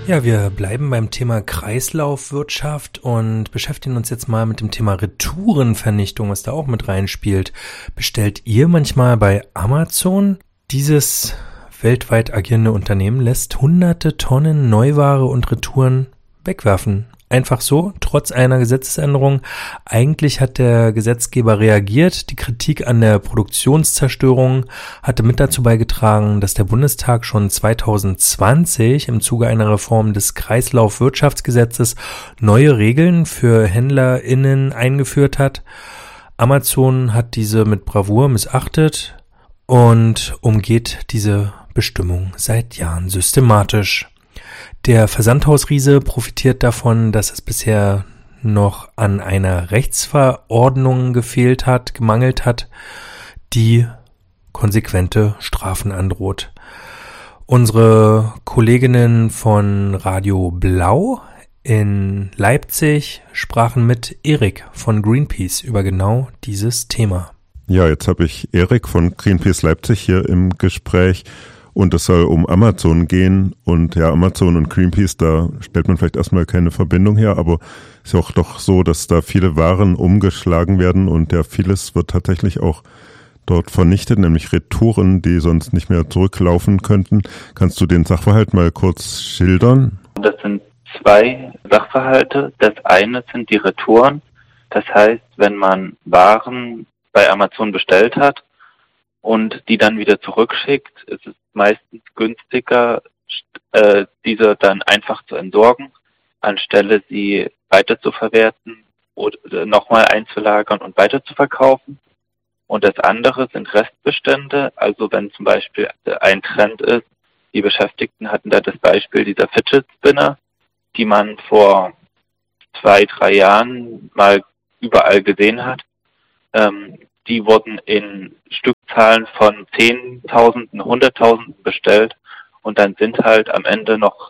Ja, wir bleiben beim Thema Kreislaufwirtschaft und beschäftigen uns jetzt mal mit dem Thema Retourenvernichtung, was da auch mit reinspielt. Bestellt ihr manchmal bei Amazon? Dieses weltweit agierende Unternehmen lässt hunderte Tonnen Neuware und Retouren wegwerfen. Einfach so, trotz einer Gesetzesänderung. Eigentlich hat der Gesetzgeber reagiert. Die Kritik an der Produktionszerstörung hatte mit dazu beigetragen, dass der Bundestag schon 2020 im Zuge einer Reform des Kreislaufwirtschaftsgesetzes neue Regeln für HändlerInnen eingeführt hat. Amazon hat diese mit Bravour missachtet und umgeht diese Bestimmung seit Jahren systematisch. Der Versandhausriese profitiert davon, dass es bisher noch an einer Rechtsverordnung gemangelt hat, die konsequente Strafen androht. Unsere Kolleginnen von Radio Blau in Leipzig sprachen mit Erik von Greenpeace über genau dieses Thema. Ja, jetzt habe ich Erik von Greenpeace Leipzig hier im Gespräch. Und es soll um Amazon gehen und ja, Amazon und Greenpeace, da stellt man vielleicht erstmal keine Verbindung her, aber es ist ja auch doch so, dass da viele Waren umgeschlagen werden und ja, vieles wird tatsächlich auch dort vernichtet, nämlich Retouren, die sonst nicht mehr zurücklaufen könnten. Kannst du den Sachverhalt mal kurz schildern? Das sind zwei Sachverhalte. Das eine sind die Retouren. Das heißt, wenn man Waren bei Amazon bestellt hat und die dann wieder zurückschickt, ist es meistens günstiger, diese dann einfach zu entsorgen, anstelle sie weiter zu verwerten oder nochmal einzulagern und weiter zu verkaufen. Und das andere sind Restbestände, also wenn zum Beispiel ein Trend ist, die Beschäftigten hatten da das Beispiel dieser Fidget Spinner, die man vor 2-3 Jahren mal überall gesehen hat. Die wurden in Stückzahlen von Zehntausenden, Hunderttausenden bestellt und dann sind halt am Ende noch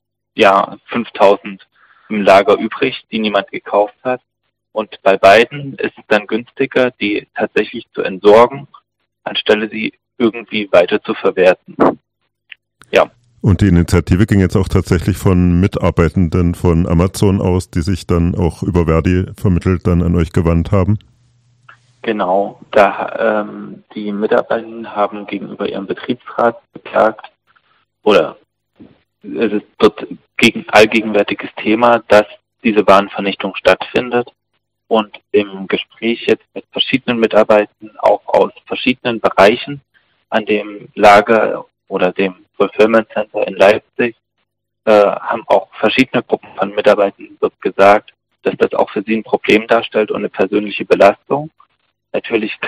5.000 im Lager übrig, die niemand gekauft hat. Und bei beiden ist es dann günstiger, die tatsächlich zu entsorgen, anstelle sie irgendwie weiter zu verwerten. Ja. Und die Initiative ging jetzt auch tatsächlich von Mitarbeitenden von Amazon aus, die sich dann auch über Verdi vermittelt dann an euch gewandt haben? Genau, die Mitarbeiter haben gegenüber ihrem Betriebsrat beklagt, oder es ist dort allgegenwärtiges Thema, dass diese Warenvernichtung stattfindet. Und im Gespräch jetzt mit verschiedenen Mitarbeitern, auch aus verschiedenen Bereichen an dem Lager oder dem Fulfillment Center in Leipzig, haben auch verschiedene Gruppen von Mitarbeitern dort gesagt, dass das auch für sie ein Problem darstellt und eine persönliche Belastung. Natürlich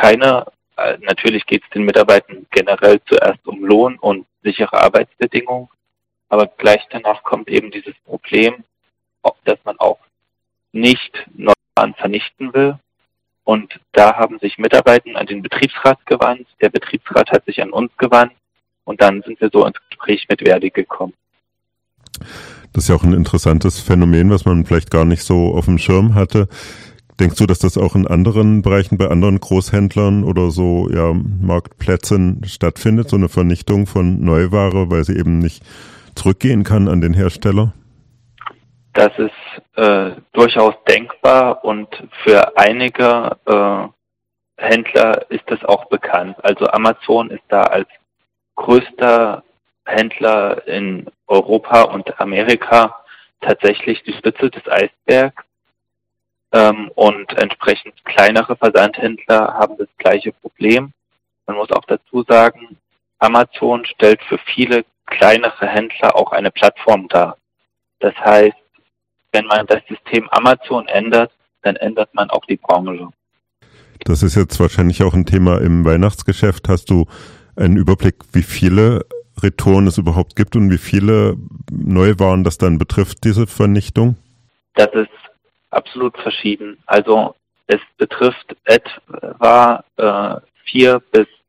geht es den Mitarbeitern generell zuerst um Lohn und sichere Arbeitsbedingungen, aber gleich danach kommt eben dieses Problem, dass man auch nicht Neuwaren vernichten will. Und da haben sich Mitarbeiter an den Betriebsrat gewandt, der Betriebsrat hat sich an uns gewandt und dann sind wir so ins Gespräch mit Verdi gekommen. Das ist ja auch ein interessantes Phänomen, was man vielleicht gar nicht so auf dem Schirm hatte. Denkst du, dass das auch in anderen Bereichen, bei anderen Großhändlern oder so Marktplätzen stattfindet, so eine Vernichtung von Neuware, weil sie eben nicht zurückgehen kann an den Hersteller? Das ist durchaus denkbar und für einige Händler ist das auch bekannt. Also Amazon ist da als größter Händler in Europa und Amerika tatsächlich die Spitze des Eisbergs. Und entsprechend kleinere Versandhändler haben das gleiche Problem. Man muss auch dazu sagen, Amazon stellt für viele kleinere Händler auch eine Plattform dar. Das heißt, wenn man das System Amazon ändert, dann ändert man auch die Branche. Das ist jetzt wahrscheinlich auch ein Thema im Weihnachtsgeschäft. Hast du einen Überblick, wie viele Retouren es überhaupt gibt und wie viele Neuwaren das dann betrifft, diese Vernichtung? Das ist absolut verschieden. Also es betrifft etwa 4-8%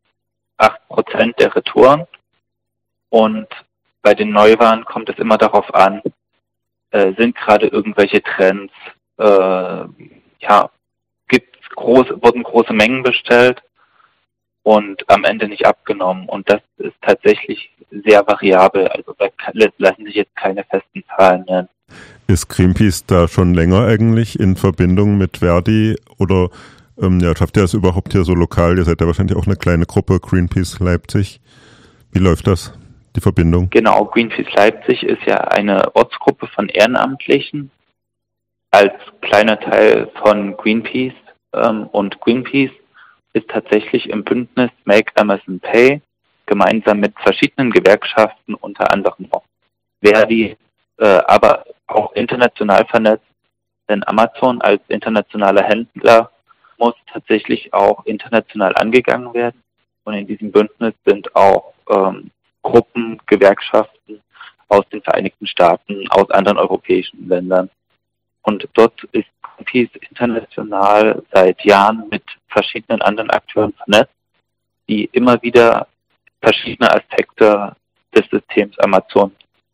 der Retouren und bei den Neuwaren kommt es immer darauf an, sind gerade irgendwelche Trends, wurden große Mengen bestellt und am Ende nicht abgenommen. Und das ist tatsächlich sehr variabel. Also da lassen sich jetzt keine festen Zahlen nennen. Ist Greenpeace da schon länger eigentlich in Verbindung mit Verdi oder schafft ihr das überhaupt hier so lokal? Ihr seid ja wahrscheinlich auch eine kleine Gruppe, Greenpeace Leipzig. Wie läuft das, die Verbindung? Genau, Greenpeace Leipzig ist ja eine Ortsgruppe von Ehrenamtlichen als kleiner Teil von Greenpeace. Und Greenpeace ist tatsächlich im Bündnis Make Amazon Pay gemeinsam mit verschiedenen Gewerkschaften, unter anderem auch Verdi, aber auch international vernetzt, denn Amazon als internationaler Händler muss tatsächlich auch international angegangen werden. Und in diesem Bündnis sind auch Gruppen, Gewerkschaften aus den Vereinigten Staaten, aus anderen europäischen Ländern. Und dort ist Greenpeace international seit Jahren mit verschiedenen anderen Akteuren vernetzt, die immer wieder verschiedene Aspekte des Systems Amazon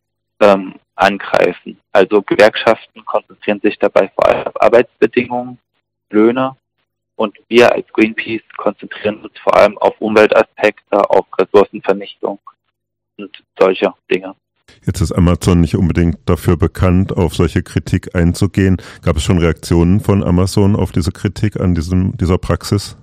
angreifen. Also Gewerkschaften konzentrieren sich dabei vor allem auf Arbeitsbedingungen, Löhne, und wir als Greenpeace konzentrieren uns vor allem auf Umweltaspekte, auf Ressourcenvernichtung und solche Dinge. Jetzt ist Amazon nicht unbedingt dafür bekannt, auf solche Kritik einzugehen. Gab es schon Reaktionen von Amazon auf diese Kritik an dieser Praxis?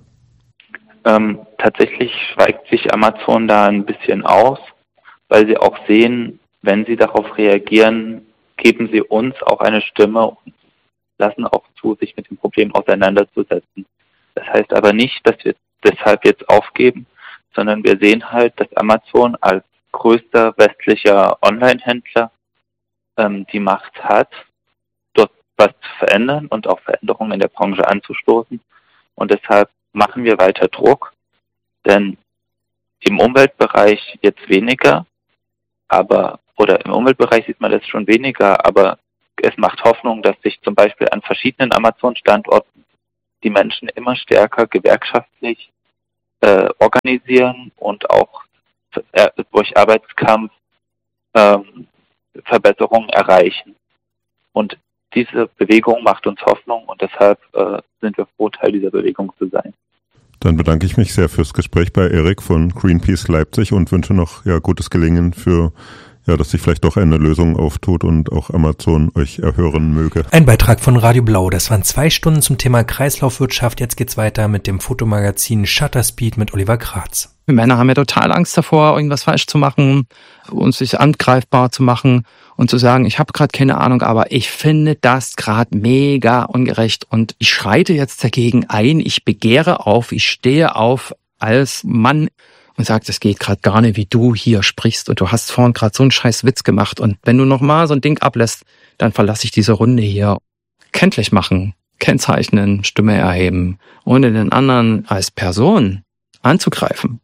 Tatsächlich schweigt sich Amazon da ein bisschen aus, weil sie auch sehen, wenn sie darauf reagieren, geben sie uns auch eine Stimme und lassen auch zu, sich mit dem Problem auseinanderzusetzen. Das heißt aber nicht, dass wir deshalb jetzt aufgeben, sondern wir sehen halt, dass Amazon als größter westlicher Online-Händler die Macht hat, dort was zu verändern und auch Veränderungen in der Branche anzustoßen. Und deshalb machen wir weiter Druck, denn im Umweltbereich jetzt weniger, im Umweltbereich sieht man das schon weniger, aber es macht Hoffnung, dass sich zum Beispiel an verschiedenen Amazon-Standorten die Menschen immer stärker gewerkschaftlich organisieren und auch durch Arbeitskampf Verbesserungen erreichen. Und diese Bewegung macht uns Hoffnung und deshalb sind wir froh, Teil dieser Bewegung zu sein. Dann bedanke ich mich sehr fürs Gespräch bei Erik von Greenpeace Leipzig und wünsche noch gutes Gelingen dass sich vielleicht doch eine Lösung auftut und auch Amazon euch erhören möge. Ein Beitrag von Radio Blau. Das waren 2 Stunden zum Thema Kreislaufwirtschaft. Jetzt geht's weiter mit dem Fotomagazin Shutter Speed mit Oliver Kratz. Wir Männer haben ja total Angst davor, irgendwas falsch zu machen, uns sich angreifbar zu machen und zu sagen, ich habe gerade keine Ahnung, aber ich finde das gerade mega ungerecht und ich schreite jetzt dagegen ein, ich begehre auf, ich stehe auf als Mann und sagt, es geht gerade gar nicht, wie du hier sprichst und du hast vorhin gerade so einen scheiß Witz gemacht und wenn du nochmal so ein Ding ablässt, dann verlasse ich diese Runde hier. Kenntlich machen, kennzeichnen, Stimme erheben, ohne den anderen als Person anzugreifen.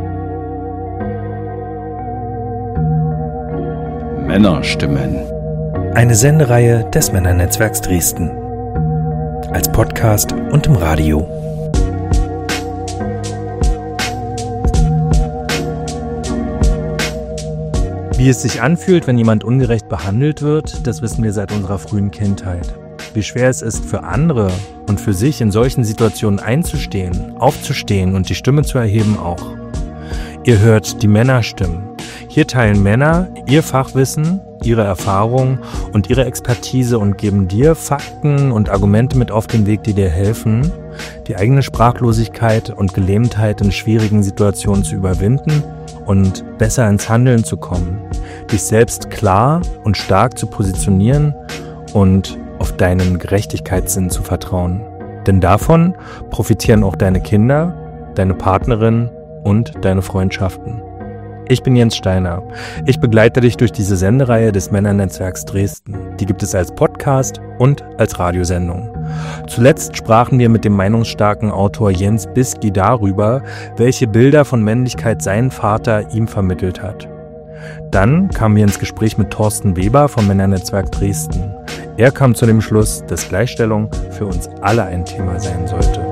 Männerstimmen. Eine Sendereihe des Männernetzwerks Dresden. Als Podcast und im Radio. Wie es sich anfühlt, wenn jemand ungerecht behandelt wird, das wissen wir seit unserer frühen Kindheit. Wie schwer es ist, für andere und für sich in solchen Situationen einzustehen, aufzustehen und die Stimme zu erheben auch. Ihr hört die Männerstimmen. Hier teilen Männer ihr Fachwissen, ihre Erfahrungen und ihre Expertise und geben dir Fakten und Argumente mit auf den Weg, die dir helfen, die eigene Sprachlosigkeit und Gelähmtheit in schwierigen Situationen zu überwinden und besser ins Handeln zu kommen, dich selbst klar und stark zu positionieren und auf deinen Gerechtigkeitssinn zu vertrauen. Denn davon profitieren auch deine Kinder, deine Partnerin und deine Freundschaften. Ich bin Jens Steiner. Ich begleite dich durch diese Sendereihe des Männernetzwerks Dresden. Die gibt es als Podcast und als Radiosendung. Zuletzt sprachen wir mit dem meinungsstarken Autor Jens Bisky darüber, welche Bilder von Männlichkeit sein Vater ihm vermittelt hat. Dann kamen wir ins Gespräch mit Thorsten Weber vom Männernetzwerk Dresden. Er kam zu dem Schluss, dass Gleichstellung für uns alle ein Thema sein sollte.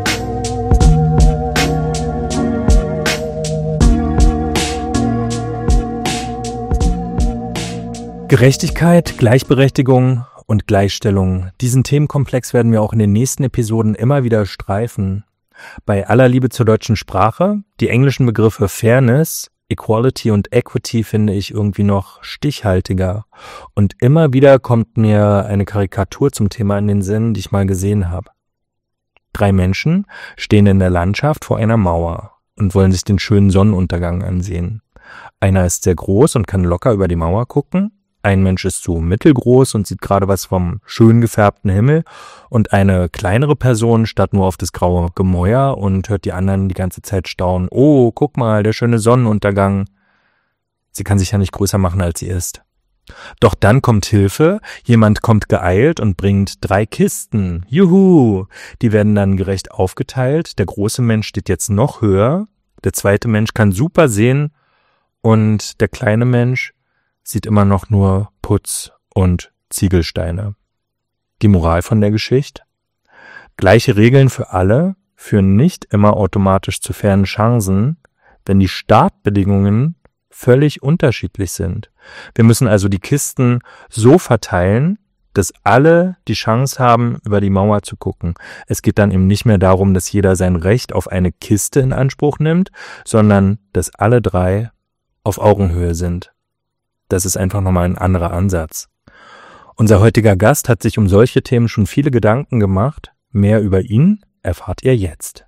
Gerechtigkeit, Gleichberechtigung und Gleichstellung. Diesen Themenkomplex werden wir auch in den nächsten Episoden immer wieder streifen. Bei aller Liebe zur deutschen Sprache, die englischen Begriffe Fairness, Equality und Equity finde ich irgendwie noch stichhaltiger. Und immer wieder kommt mir eine Karikatur zum Thema in den Sinn, die ich mal gesehen habe. 3 Menschen stehen in der Landschaft vor einer Mauer und wollen sich den schönen Sonnenuntergang ansehen. Einer ist sehr groß und kann locker über die Mauer gucken. Ein Mensch ist so mittelgroß und sieht gerade was vom schön gefärbten Himmel. Und eine kleinere Person starrt nur auf das graue Gemäuer und hört die anderen die ganze Zeit staunen. Oh, guck mal, der schöne Sonnenuntergang. Sie kann sich ja nicht größer machen, als sie ist. Doch dann kommt Hilfe, jemand kommt geeilt und bringt 3 Kisten. Juhu! Die werden dann gerecht aufgeteilt. Der große Mensch steht jetzt noch höher. Der zweite Mensch kann super sehen. Und der kleine Mensch sieht immer noch nur Putz und Ziegelsteine. Die Moral von der Geschichte? Gleiche Regeln für alle führen nicht immer automatisch zu fairen Chancen, wenn die Startbedingungen völlig unterschiedlich sind. Wir müssen also die Kisten so verteilen, dass alle die Chance haben, über die Mauer zu gucken. Es geht dann eben nicht mehr darum, dass jeder sein Recht auf eine Kiste in Anspruch nimmt, sondern dass alle 3 auf Augenhöhe sind. Das ist einfach nochmal ein anderer Ansatz. Unser heutiger Gast hat sich um solche Themen schon viele Gedanken gemacht. Mehr über ihn erfahrt ihr jetzt.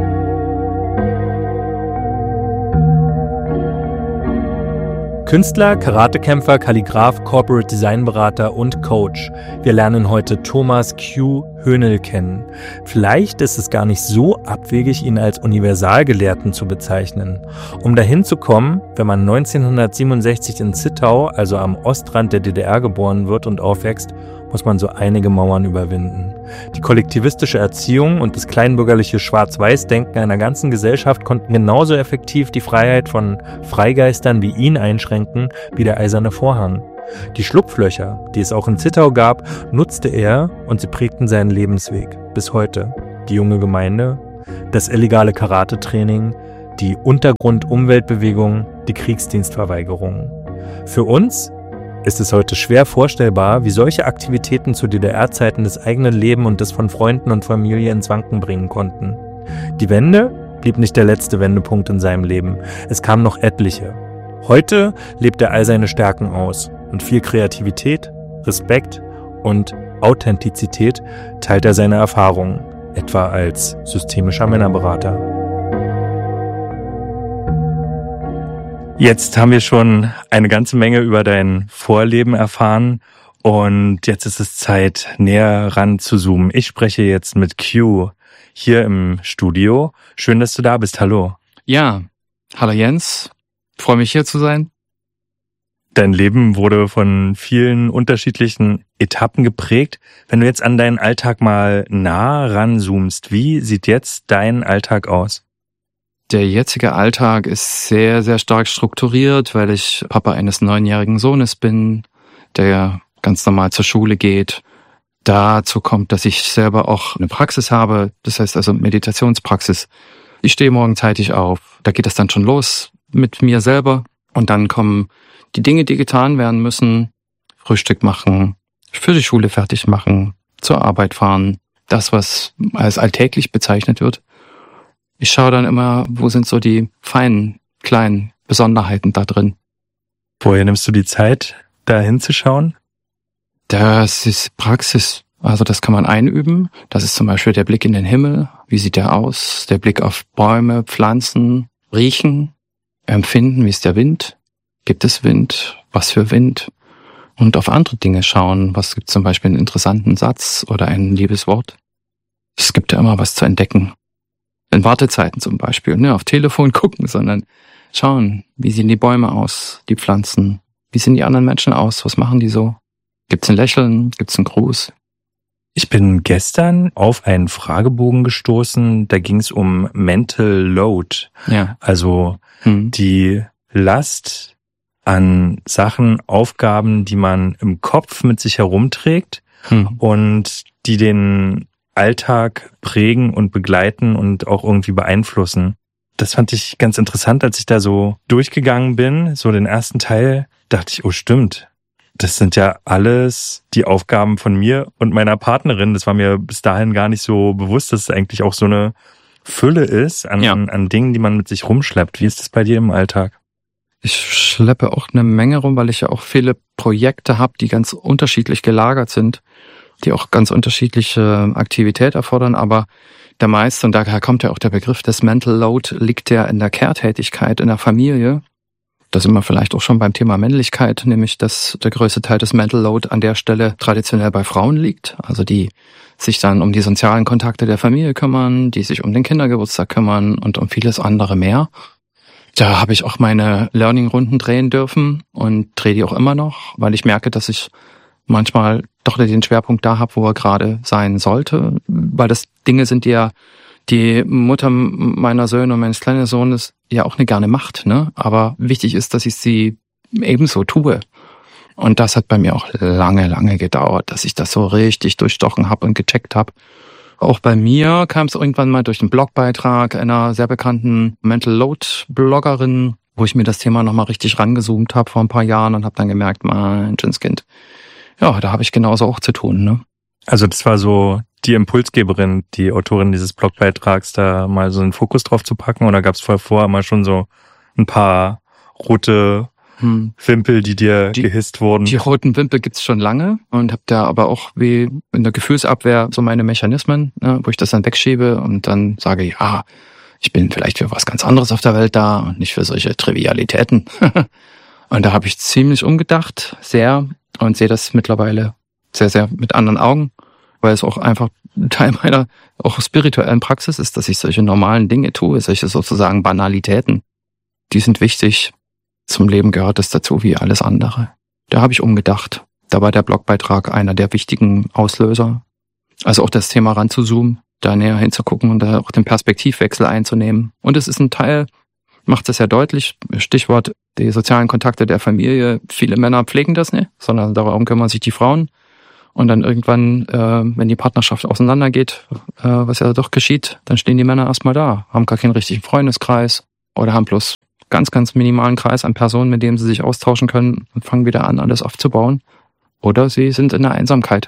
Künstler, Karatekämpfer, Kalligraph, Corporate Designberater und Coach. Wir lernen heute Thomas Q. Höhnel kennen. Vielleicht ist es gar nicht so abwegig, ihn als Universalgelehrten zu bezeichnen. Um dahin zu kommen, wenn man 1967 in Zittau, also am Ostrand der DDR, geboren wird und aufwächst, muss man so einige Mauern überwinden. Die kollektivistische Erziehung und das kleinbürgerliche Schwarz-Weiß-Denken einer ganzen Gesellschaft konnten genauso effektiv die Freiheit von Freigeistern wie ihn einschränken wie der eiserne Vorhang. Die Schlupflöcher, die es auch in Zittau gab, nutzte er und sie prägten seinen Lebensweg bis heute. Die junge Gemeinde, das illegale Karatetraining, die Untergrund-Umweltbewegung, die Kriegsdienstverweigerung. Für uns ist es heute schwer vorstellbar, wie solche Aktivitäten zu DDR-Zeiten das eigene Leben und das von Freunden und Familie ins Wanken bringen konnten. Die Wende blieb nicht der letzte Wendepunkt in seinem Leben. Es kamen noch etliche. Heute lebt er all seine Stärken aus und viel Kreativität, Respekt und Authentizität teilt er seine Erfahrungen, etwa als systemischer Männerberater. Jetzt haben wir schon eine ganze Menge über dein Vorleben erfahren und jetzt ist es Zeit, näher ran zu zoomen. Ich spreche jetzt mit Q hier im Studio. Schön, dass du da bist. Hallo. Ja, hallo Jens. Freue mich hier zu sein. Dein Leben wurde von vielen unterschiedlichen Etappen geprägt. Wenn du jetzt an deinen Alltag mal nah ranzoomst, wie sieht jetzt dein Alltag aus? Der jetzige Alltag ist sehr, sehr stark strukturiert, weil ich Papa eines 9-jährigen Sohnes bin, der ganz normal zur Schule geht. Dazu kommt, dass ich selber auch eine Praxis habe, das heißt also Meditationspraxis. Ich stehe morgen zeitig auf, da geht es dann schon los mit mir selber und dann kommen die Dinge, die getan werden müssen, Frühstück machen, für die Schule fertig machen, zur Arbeit fahren, das, was als alltäglich bezeichnet wird. Ich schaue dann immer, wo sind so die feinen, kleinen Besonderheiten da drin. Woher nimmst du die Zeit, da hinzuschauen? Das ist Praxis. Also das kann man einüben. Das ist zum Beispiel der Blick in den Himmel. Wie sieht der aus? Der Blick auf Bäume, Pflanzen, riechen, empfinden, wie ist der Wind? Gibt es Wind? Was für Wind? Und auf andere Dinge schauen. Was gibt zum Beispiel einen interessanten Satz oder ein liebes Wort? Es gibt ja immer was zu entdecken. In Wartezeiten zum Beispiel, ne, auf Telefon gucken, sondern schauen, wie sehen die Bäume aus, die Pflanzen, wie sehen die anderen Menschen aus, was machen die so? Gibt's ein Lächeln, gibt's einen Gruß? Ich bin gestern auf einen Fragebogen gestoßen, da ging es um Mental Load, Ja. Also die Last an Sachen, Aufgaben, die man im Kopf mit sich herumträgt und die den Alltag prägen und begleiten und auch irgendwie beeinflussen. Das fand ich ganz interessant, als ich da so durchgegangen bin, so den ersten Teil, dachte ich, oh stimmt, das sind ja alles die Aufgaben von mir und meiner Partnerin. Das war mir bis dahin gar nicht so bewusst, dass es eigentlich auch so eine Fülle ist an Dingen, die man mit sich rumschleppt. Wie ist das bei dir im Alltag? Ich schleppe auch eine Menge rum, weil ich ja auch viele Projekte habe, die ganz unterschiedlich gelagert sind, die auch ganz unterschiedliche Aktivität erfordern, aber der meiste, und daher kommt ja auch der Begriff des Mental Load, liegt ja in der Care-Tätigkeit in der Familie. Da sind wir vielleicht auch schon beim Thema Männlichkeit, nämlich dass der größte Teil des Mental Load an der Stelle traditionell bei Frauen liegt, also die sich dann um die sozialen Kontakte der Familie kümmern, die sich um den Kindergeburtstag kümmern und um vieles andere mehr. Da habe ich auch meine Learning-Runden drehen dürfen und drehe die auch immer noch, weil ich merke, dass ich manchmal doch den Schwerpunkt da habe, wo er gerade sein sollte, weil das Dinge sind, die ja die Mutter meiner Söhne und meines kleinen Sohnes ja auch nicht gerne macht, ne? Aber wichtig ist, dass ich sie ebenso tue. Und das hat bei mir auch lange gedauert, dass ich das so richtig durchstochen habe und gecheckt habe. Auch bei mir kam es irgendwann mal durch einen Blogbeitrag einer sehr bekannten Mental Load Bloggerin, wo ich mir das Thema nochmal richtig rangezoomt habe vor ein paar Jahren und habe dann gemerkt, mein schönes Kind, ja, da habe ich genauso auch zu tun, ne? Also das war so die Impulsgeberin, die Autorin dieses Blogbeitrags, da mal so einen Fokus drauf zu packen, oder gab es vorher mal schon so ein paar rote Wimpel, die dir gehisst wurden? Die roten Wimpel gibt's schon lange und habe da aber auch wie in der Gefühlsabwehr so meine Mechanismen, ne, wo ich das dann wegschiebe und dann sage, ja, ich bin vielleicht für was ganz anderes auf der Welt da und nicht für solche Trivialitäten. Und da habe ich ziemlich umgedacht, sehr, und sehe das mittlerweile sehr mit anderen Augen, weil es auch einfach ein Teil meiner auch spirituellen Praxis ist, dass ich solche normalen Dinge tue, solche sozusagen Banalitäten. Die sind wichtig. Zum Leben gehört es dazu wie alles andere. Da habe ich umgedacht. Da war der Blogbeitrag einer der wichtigen Auslöser. Also auch das Thema ranzuzoomen, da näher hinzugucken und da auch den Perspektivwechsel einzunehmen. Und es ist ein Teil, macht es ja deutlich, Stichwort die sozialen Kontakte der Familie. Viele Männer pflegen das nicht, sondern darum kümmern sich die Frauen. Und dann irgendwann, wenn die Partnerschaft auseinandergeht, was ja doch geschieht, dann stehen die Männer erstmal da, haben gar keinen richtigen Freundeskreis oder haben bloß ganz minimalen Kreis an Personen, mit denen sie sich austauschen können und fangen wieder an, alles aufzubauen. Oder sie sind in der Einsamkeit.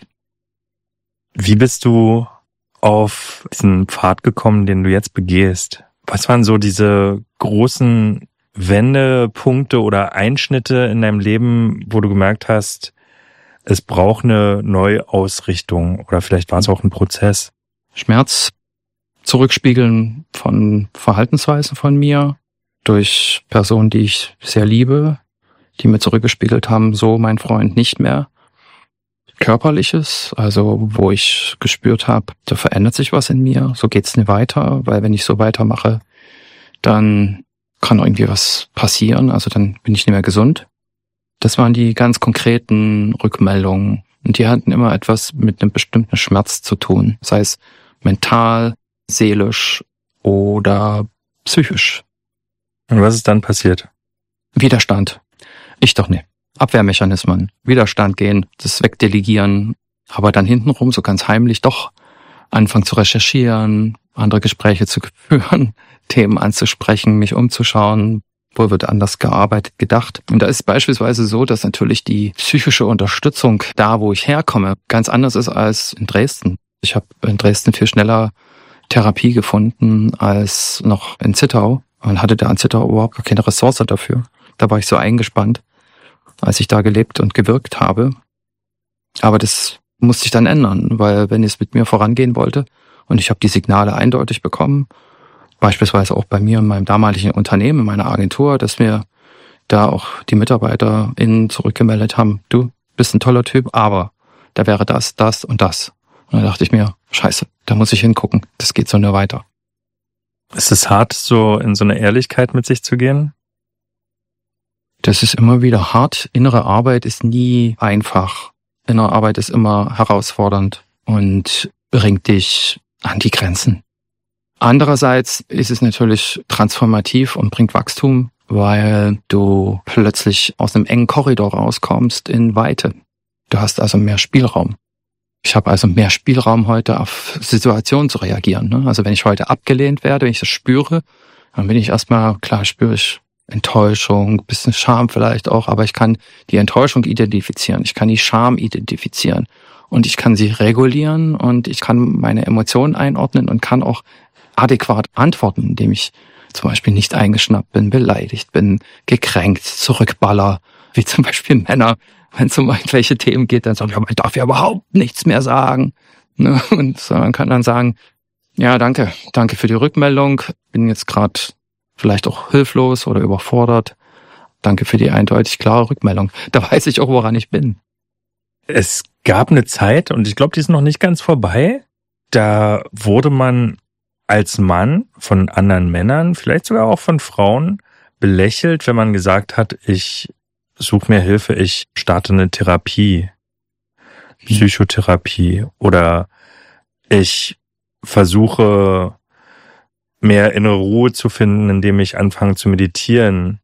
Wie bist du auf diesen Pfad gekommen, den du jetzt begehst? Was waren so diese großen Wendepunkte oder Einschnitte in deinem Leben, wo du gemerkt hast, es braucht eine Neuausrichtung, oder vielleicht war es auch ein Prozess? Schmerz zurückspiegeln von Verhaltensweisen von mir, durch Personen, die ich sehr liebe, die mir zurückgespiegelt haben, so mein Freund nicht mehr. Körperliches, also wo ich gespürt habe, da verändert sich was in mir, so geht's nicht weiter, weil wenn ich so weitermache, dann kann irgendwie was passieren, also dann bin ich nicht mehr gesund. Das waren die ganz konkreten Rückmeldungen und die hatten immer etwas mit einem bestimmten Schmerz zu tun, sei es mental, seelisch oder psychisch. Und was ist dann passiert? Widerstand. Ich doch nicht. Abwehrmechanismen. Widerstand gehen, das wegdelegieren, aber dann hintenrum so ganz heimlich doch anfangen zu recherchieren, andere Gespräche zu führen, Themen anzusprechen, mich umzuschauen, wo wird anders gearbeitet, gedacht. Und da ist beispielsweise so, dass natürlich die psychische Unterstützung da, wo ich herkomme, ganz anders ist als in Dresden. Ich habe in Dresden viel schneller Therapie gefunden als noch in Zittau. Man hatte da in Zittau überhaupt gar keine Ressource dafür. Da war ich so eingespannt, als ich da gelebt und gewirkt habe. Aber das musste ich dann ändern, weil wenn es mit mir vorangehen wollte und ich habe die Signale eindeutig bekommen, beispielsweise auch bei mir in meinem damaligen Unternehmen, in meiner Agentur, dass mir da auch die MitarbeiterInnen zurückgemeldet haben, du bist ein toller Typ, aber da wäre das und das. Und dann dachte ich mir, scheiße, da muss ich hingucken, das geht so nur weiter. Ist es hart, so in so eine Ehrlichkeit mit sich zu gehen? Das ist immer wieder hart. Innere Arbeit ist nie einfach. Innere Arbeit ist immer herausfordernd und bringt dich an die Grenzen. Andererseits ist es natürlich transformativ und bringt Wachstum, weil du plötzlich aus einem engen Korridor rauskommst in Weite. Du hast also mehr Spielraum. Ich habe also mehr Spielraum heute auf Situationen zu reagieren. Ne? Also wenn ich heute abgelehnt werde, wenn ich das spüre, dann bin ich erstmal, klar spüre ich Enttäuschung, bisschen Scham vielleicht auch, aber ich kann die Enttäuschung identifizieren, ich kann die Scham identifizieren und ich kann sie regulieren und ich kann meine Emotionen einordnen und kann auch adäquat antworten, indem ich zum Beispiel nicht eingeschnappt bin, beleidigt bin, gekränkt, zurückballer, wie zum Beispiel Männer, wenn es um irgendwelche Themen geht, dann sagen, ja, man darf ja überhaupt nichts mehr sagen. Ne? Und man kann dann sagen, ja, danke für die Rückmeldung, bin jetzt gerade vielleicht auch hilflos oder überfordert. Danke für die eindeutig klare Rückmeldung. Da weiß ich auch, woran ich bin. Es gab eine Zeit, und ich glaube, die ist noch nicht ganz vorbei, da wurde man als Mann von anderen Männern, vielleicht sogar auch von Frauen, belächelt, wenn man gesagt hat, ich suche mir Hilfe, ich starte eine Therapie, Psychotherapie, oder ich versuche mehr innere Ruhe zu finden, indem ich anfange zu meditieren,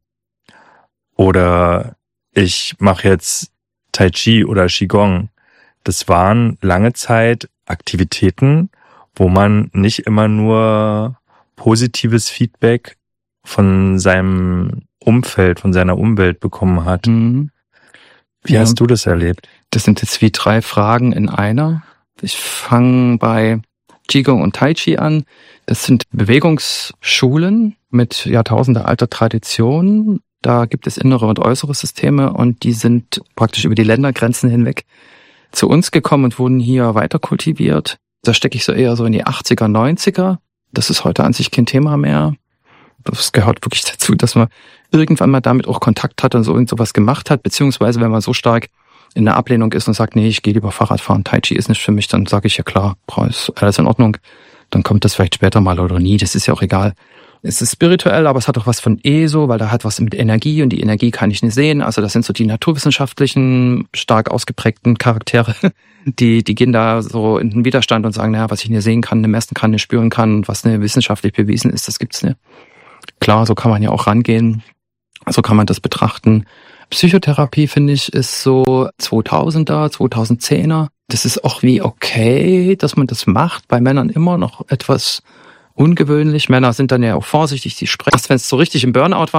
oder ich mache jetzt Tai Chi oder Qigong. Das waren lange Zeit Aktivitäten, wo man nicht immer nur positives Feedback von seinem Umfeld, von seiner Umwelt bekommen hat. Wie hast du das erlebt? Das sind jetzt wie 3 Fragen in einer. Ich fange bei Qigong und Tai Chi an. Das sind Bewegungsschulen mit jahrtausendealter Tradition. Da gibt es innere und äußere Systeme und die sind praktisch über die Ländergrenzen hinweg zu uns gekommen und wurden hier weiter kultiviert. Da stecke ich so eher so in die 80er, 90er. Das ist heute an sich kein Thema mehr. Das gehört wirklich dazu, dass man irgendwann mal damit auch Kontakt hat und so irgend sowas gemacht hat, beziehungsweise wenn man so stark in der Ablehnung ist und sagt, nee, ich gehe lieber Fahrrad fahren, Tai Chi ist nicht für mich, dann sage ich ja klar, ist alles in Ordnung. Dann kommt das vielleicht später mal oder nie, das ist ja auch egal. Es ist spirituell, aber es hat auch was von ESO, weil da hat was mit Energie und die Energie kann ich nicht sehen. Also das sind so die naturwissenschaftlichen, stark ausgeprägten Charaktere, die gehen da so in den Widerstand und sagen, naja, was ich nicht sehen kann, nicht messen kann, nicht spüren kann, was nicht wissenschaftlich bewiesen ist, das gibt's nicht. Klar, so kann man ja auch rangehen, so kann man das betrachten. Psychotherapie, finde ich, ist so 2000er, 2010er. Das ist auch wie okay, dass man das macht. Bei Männern immer noch etwas ungewöhnlich. Männer sind dann ja auch vorsichtig, die sprechen. Erst wenn es so richtig im Burnout war,